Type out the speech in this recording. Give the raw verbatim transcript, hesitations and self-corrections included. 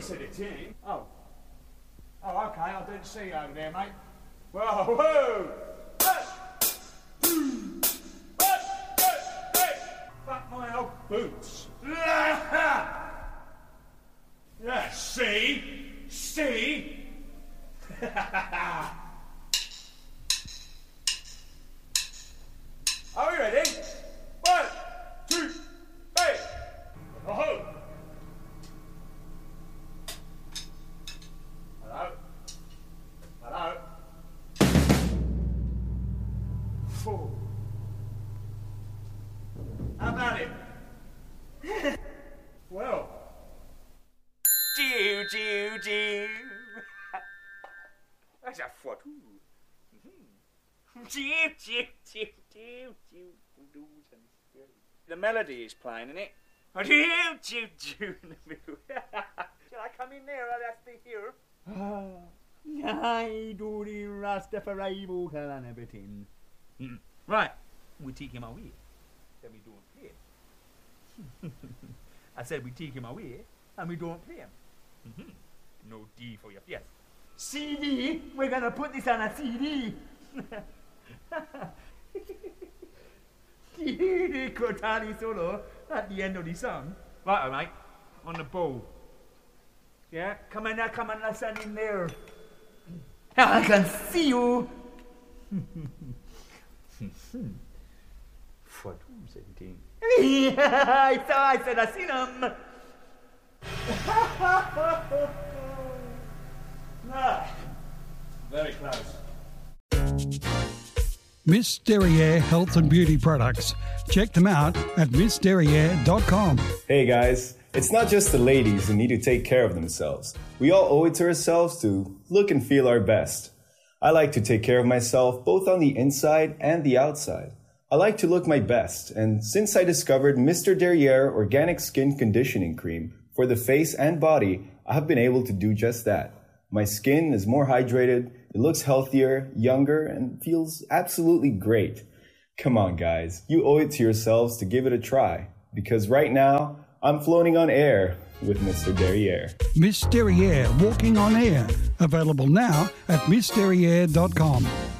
said it, Tim. Oh. Oh, okay, I didn't see you over there, mate. Whoa, whoa! Fuck my old boots. Yeah, see? See? Are we ready? One, two, three. Oh-ho! Hello? Hello? Four. How about it? Well. Jew, Jew, Jew. That's a foot. Jew, Jew, Jew, Jew, Jew. The melody is playing, isn't it? Jew, Jew, Jew in the middle. Shall I come in there or that's the here? I do the Rastafari vocal and everything. Right, we take him away. Then we don't play him. I said we take him away and we don't play him. Mm-hmm. No D for your yes. C D, we're gonna put this on a C D. The Cortani solo at the end of the song. Right, all right, on the bow. Yeah, come on now, come on, listen in there. I can see you. For two seventeen. I saw, I said, I seen him. Ah, very close. Miss Derriere Health and Beauty Products. Check them out at miss derriere dot com. Hey guys, it's not just the ladies who need to take care of themselves. We all owe it to ourselves to look and feel our best. I like to take care of myself both on the inside and the outside. I like to look my best, and since I discovered Mister Derriere Organic Skin Conditioning Cream for the face and body, I have been able to do just that. My skin is more hydrated, it looks healthier, younger, and feels absolutely great. Come on, guys, you owe it to yourselves to give it a try, because right now, I'm floating on air with Mister Derriere. Miss Derriere Walking on Air. Available now at miss derriere dot com.